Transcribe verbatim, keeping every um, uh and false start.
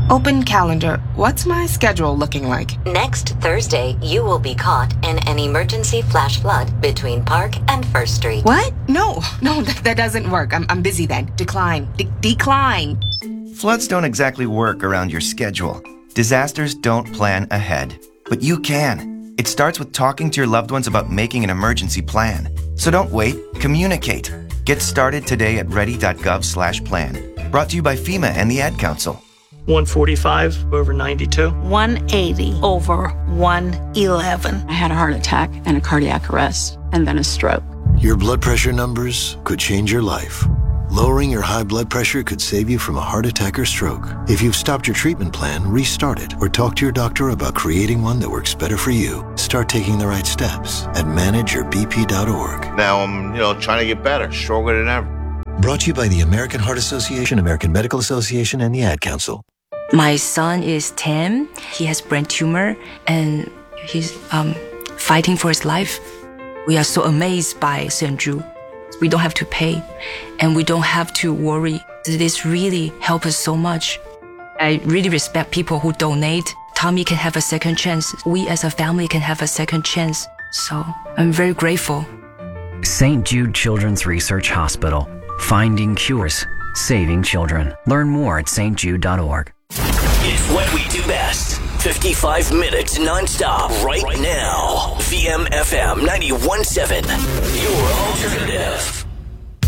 Open calendar. What's my schedule looking like? Next Thursday, you will be caught in an emergency flash flood between Park and First Street. What? No, no, that, that doesn't work. I'm, I'm busy then. Decline. De- decline. Floods don't exactly work around your schedule. Disasters don't plan ahead. But you can. It starts with talking to your loved ones about making an emergency plan. So don't wait. Communicate. Get started today at ready.gov slash plan. Brought to you by FEMA and the Ad Council. one forty-five over ninety-two. one eighty over one eleven. I had a heart attack and a cardiac arrest, and then a stroke. Your blood pressure numbers could change your life. Lowering your high blood pressure could save you from a heart attack or stroke. If you've stopped your treatment plan, restart it or talk to your doctor about creating one that works better for you. Start taking the right steps at manage your b p dot org. Now I'm, you know, trying to get better, stronger than ever. Brought to you by the American Heart Association, American Medical Association, and the Ad Council. My son is ten. He has brain tumor and he's um, fighting for his life. We are so amazed by Saint Jude. We don't have to pay and we don't have to worry. This really helps us so much. I really respect people who donate. Tommy can have a second chance. We as a family can have a second chance. So I'm very grateful. Saint Jude Children's Research Hospital. Finding cures. Saving children. Learn more at s t jude dot org. It's what we do best. fifty-five minutes nonstop right now. V M F M ninety-one point seven. Your alternative.